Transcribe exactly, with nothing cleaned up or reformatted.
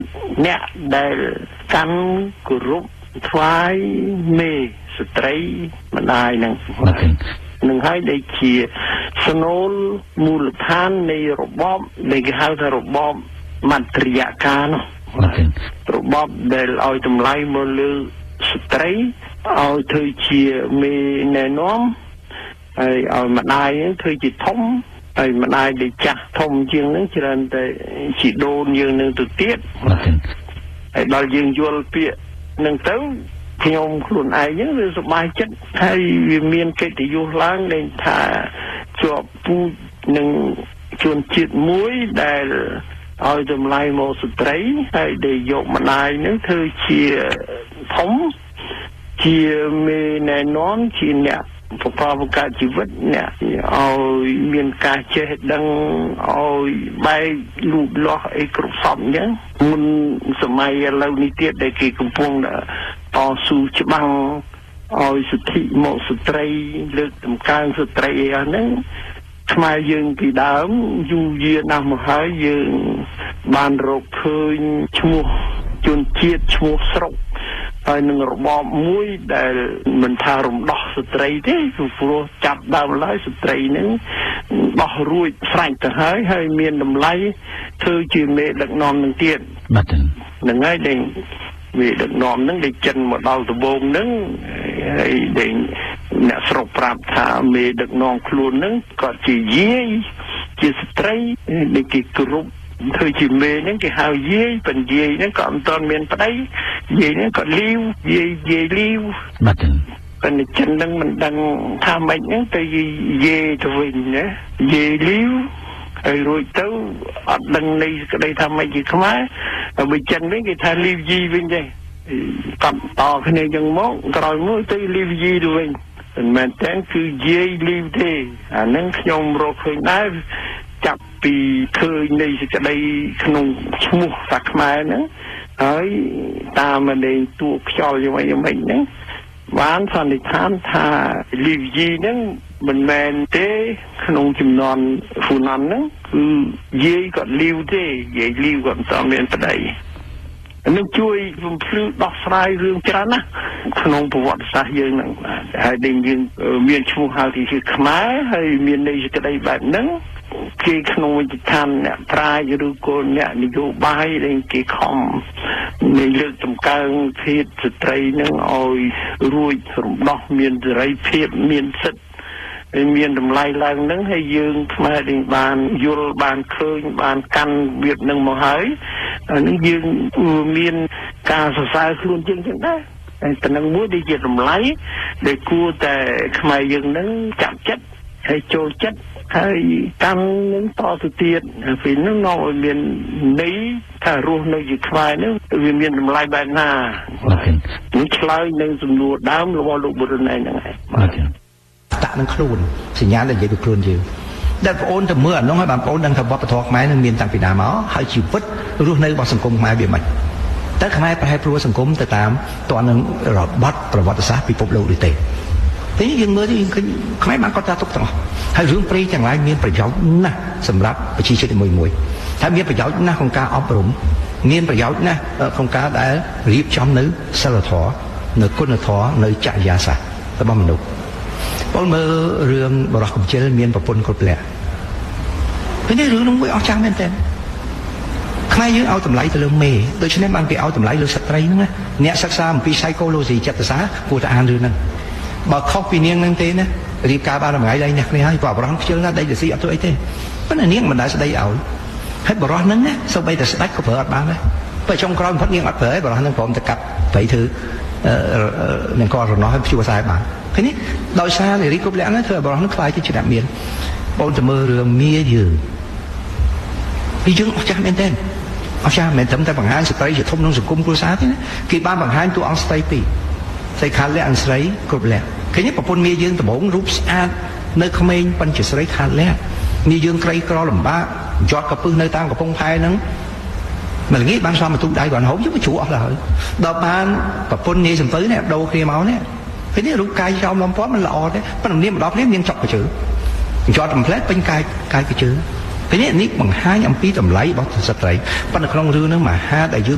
អ្នកដែលកាន់គោរពថ្វាយមេស្ត្រីម្ដាយនឹងនឹងហើយដែលជាស្នូលមូលដ្ឋាននៃរបបដែលគេហៅថារបបមន្ត្រីការនោះរបបដែលឲ្យតម្លៃមកលើស្ត្រីឲ្យធ្វើជាមេណែនាំហើយឲ្យម្ដាយនឹងធ្វើជាធំហើយម្ដាយដែលចាស់ធំជាងនឹងច្រើនតែជីដូនយើងនឹងទៅទៀតហើយដល់យើងយល់ពាក្យនឹងទៅខ្ញុំខ្លួនឯងហ្នឹងវាសប្បាយចិត្តហើយវាមានកិត្តិយសឡើងដែលថាជាប់ពូជនឹងជនជាតិមួយដែលឲ្យតម្លៃមកស្ត្រីហើយដែលយកម្ដាយហ្នឹងធ្វើជាធំជាមេណែនាំជាអ្នកប្រកបការជីវិតអ្នកឲ្យមានការចេះដឹងឲ្យបែកលូតលាស់អីគ្រប់សពអញ្ចឹងមុនសម័យឥឡូវនេះទៀតដែលគេកំពុងតស៊ូច្បាំងឲ្យសិទ្ធិមកស្ត្រីលើកតម្កើងស្ត្រីអីហ្នឹងខ្មែរយើងពីដើមយូរយារណាស់មកហើយយើងបានរកឃើញឈ្មោះជនជាតិឈ្មោះស្រុកហើយនឹងរបបមួយដែលមិនថារំដោះស្ត្រីទេព្រោះចាប់ដើមឡើយស្ត្រីនឹងដោះរួចស្រេចទៅហើយហើយមានតម្លៃធ្វើជាមេដឹកនាំនឹងទៀតបាទហ្នឹងហើយដែលមេដឹកនាំនឹងដែលចិនមកដល់ដំបូងនឹងហើយដែលអ្នកស្រុកប្រាប់ថាមេដឹកនាំខ្លួននឹងក៏ជាយាយជាស្ត្រីដែលគេគោរពធ្វើជាមេហ្នឹងគេហៅយាយប៉ុន្តែយាយហ្នឹងក៏មិនទាន់មានប្តីយាយហ្នឹងក៏លីវយាយយាយលីវបាទប៉ុន្តែចិនហ្នឹងមិនដឹងថាម៉េចហ្នឹងទៅយាយទៅវិញណាយាយលីវហើយរួចទៅអត់ដឹងន័យក្តីថាម៉េចជាខ្មែរហើយបើចិនវិញគេថាលីវយីវិញទេកំតគ្នាយ៉ាងមកក្រោយមកទៅលីវយីទៅវិញមិនមែនតែគឺយាយលីវទេអាហ្នឹងខ្ញុំរកឃើញដែរចាប់ពីឃើញនៃសេចក្តីក្នុងឈ្មោះតាខ្មែរហ្នឹងហើយតាមលេងតួខ្យល់យ៉ាងម៉េចយ៉ាងម៉េចហ្នឹងបានសន្និដ្ឋានថាលីវយីហ្នឹងមិនមែនទេក្នុងចំនួនហ៊ូណាន់ហ្នឹងគឺយាយក៏លីវទេយាយលីវក៏មិនតមានប្តីនឹងជួយរំភ្លឺដោះស្រាយរឿងច្រើនណាស់ក្នុងប្រវត្តិសាស្ត្រយើងហ្នឹងហើយដែលយើងមានឈ្មោះហៅទីជាខ្មែរហើយមានន័យសេចក្តីបែបហ្នឹងគេក្នុងវិទ្យាអ្នកប្រាជ្ញឬក៏អ្នកនយោបាយដែលគេខំនៃលើកតម្កើងភាពស្ត្រីនឹងឲ្យរួចរំដោះមានសេរីភាពមានសិទ្ធិហើយមានតម្លៃឡើងនឹងហើយយើងខ្មែរដែលបានយល់បានឃើញបានកាន់វានឹងមកហើយនឹងយើងមានការសរសើរខ្លួនយើងចឹងដែរហើយតំណឹងមួយដែលជាតម្លៃដែលគួរតែខ្មែរយើងនឹងចាប់ចិត្តហើយចូលចិត្តហើយកាន់នឹងតទៅទៀតពីនឹងនាំឲ្យមានន័យថារស់នៅជាខ្មែរនឹងវាមានតម្លៃបែបណានេះឆ្លើយនឹងសំណួរដើមរបស់លោកបុរណែហ្នឹងហើយបាទតាក់នឹងខ្លួនសញ្ញាដែលនិយាយពីខ្លួនយើងដែលបងអូនទៅមើលអានោះហើយបងប្អូនដឹងថាវប្បធម៌ខ្មែរនឹងមានតាំងពីណាមកហើយជីវិតរស់នៅរបស់សង្គមខ្មែរវាមិនតែខ្មែរប្រហែលព្រោះសង្គមទៅតាមតនឹងរបត់ប្រវត្តិសាស្ត្រពិភពលោកនេះទេតែយើងមើលទៅយើងឃើញខ្មែរបានកត់ត្រាទុកទាំងអស់ហើយរឿងព្រៃទាំងឡាយមានប្រយោជន៍ណាស់សម្រាប់ប្រជាជាតិមួយមួយថាមានប្រយោជន៍ណាស់ក្នុងការអប់រំមានប្រយោជន៍ណាស់ក្នុងការដែលរៀបចំនៅសិលធម៌នៅគុណធម៌នៅចរិយាសាស្ត្ររបស់មនុស្សបងមើលរឿងបរោះកំជិលមានប្រពន្ធគ្រប់លក្ខពេលនេះរឿងនោះមួយអស្ចារ្យមែនទែនខ្មែរយើងឲ្យតម្លៃទៅលើមេដូច្នេះបានគេឲ្យតម្លៃលើស្ត្រីហ្នឹងណាអ្នកសិក្សាអំពី psychology ចិត្តសាស្ត្រគួរតែអានរឿងហ្នឹងបើខុសពីនាងហ្នឹងទេណារៀបការបានមួយថ្ងៃដៃអ្នកគ្នាហើយបើបរោះខ្ជិលណាដៃទៅស៊ីអត់ធ្វើអីទេប៉ុន្តែនាងមិនដែលស្ដីឲ្យហើយបរោះហ្នឹងណាសូម្បីតែស្ដាច់ក៏ប្រើអត់បានដែរបើចុងក្រោយបំផុតនាងអត់ប្រើហើយបរោះហ្នឹងព្រមតែកាប់ព្រៃធ្វើនឹងក៏រណោះហើយព្យួរខ្សែបានឃើញទេដោយសារនារីគ្រប់លក្ខណៈធ្វើឲ្យបរោះហ្នឹងខ្លាយទៅជាអ្នកមានបងទៅមើលរឿងមាយើងពីយើងអស់ចាស់មែនទេអស់ចាស់មែនត្រឹមតែបង្ហាញស្ត្រីជាធំក្នុងសង្គមគ្រួសារទេណាគេបានបង្ហាញតួអង្គស្ត្រីពីរស្រីខាលលក្ខអស្រីគ្រប់លក្ខឃើញទេប្រពន្ធមាយើងដំបងរូបស្អាតនៅក្មេងប៉ុន្តែស្រីខាលលក្ខមាយើងក្រីក្រលំបាកជាប់កពឹសនៅតាមកំពង់ផែហ្នឹងម្លងីបានស្វាមបន្ទុកដៃគាត់ហូបយកជ្រក់អស់ហើយដល់បានប្រពន្ធនាយសំពៅនេះដូរគ្នាមកនេះឃើញទេរូបកាយចោមលំពាត់មិនល្អទេប៉ុន្តែនាងម្ដងគ្នានាងចប់កជើជាប់កំ plét ពេញកាយកាយកជើឃើញនេះនេះបង្ហាញអំពីតម្លៃរបស់ស្ត្រីប៉ុន្តែក្នុងរឿងហ្នឹងមហាដែលយើង